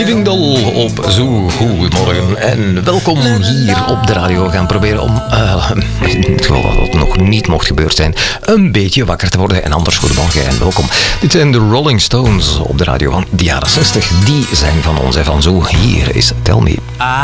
Dol op Zoo. Goedemorgen en welkom hier op de radio. We gaan proberen om, in het geval dat het nog niet mocht gebeurd zijn, een beetje wakker te worden. En anders goedemorgen en welkom. Dit zijn de Rolling Stones op de radio van de jaren 60. Die zijn van ons en van Zoo. Hier is Tell Me.